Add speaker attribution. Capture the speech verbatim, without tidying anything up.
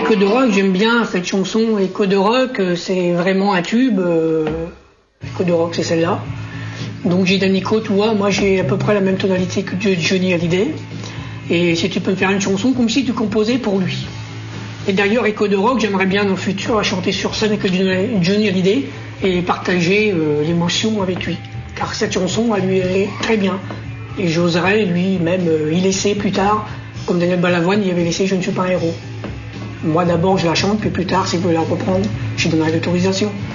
Speaker 1: Écho de rock, j'aime bien cette chanson. Écho de rock, c'est vraiment un tube. Euh, Écho de rock, c'est celle-là. Donc j'ai dit Nico, tu vois, moi j'ai à peu près la même tonalité que Johnny Hallyday. Et si tu peux me faire une chanson comme si tu composais pour lui. Et d'ailleurs, Écho de rock, j'aimerais bien dans le futur à chanter sur scène avec Johnny Hallyday et partager euh, l'émotion avec lui. Car cette chanson, elle lui est très bien. Et j'oserais lui-même euh, y laisser plus tard, comme Daniel Balavoine y avait laissé Je ne suis pas un héros. Moi d'abord je la chante, puis plus tard, s'il veut la reprendre, je donnerai l'autorisation.